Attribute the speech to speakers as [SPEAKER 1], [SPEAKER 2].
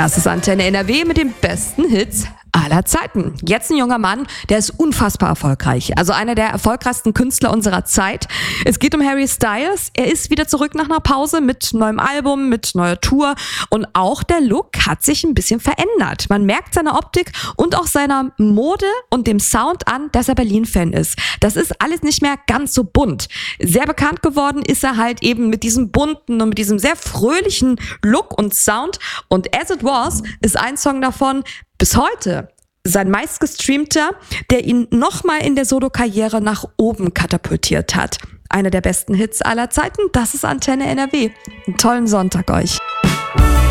[SPEAKER 1] Das ist Antenne NRW mit den besten Hits aller Zeiten. Jetzt ein junger Mann, der ist unfassbar erfolgreich. Also einer der erfolgreichsten Künstler unserer Zeit. Es geht um Harry Styles. Er ist wieder zurück nach einer Pause mit neuem Album, mit neuer Tour. Und auch der Look hat sich ein bisschen verändert. Man merkt seiner Optik und auch seiner Mode und dem Sound an, dass er Berlin-Fan ist. Das ist alles nicht mehr ganz so bunt. Sehr bekannt geworden ist er halt eben mit diesem bunten und mit diesem sehr fröhlichen Look und Sound. Und As It Was ist ein Song davon, bis heute sein meistgestreamter, der ihn nochmal in der Solo-Karriere nach oben katapultiert hat. Einer der besten Hits aller Zeiten, das ist Antenne NRW. Einen tollen Sonntag euch.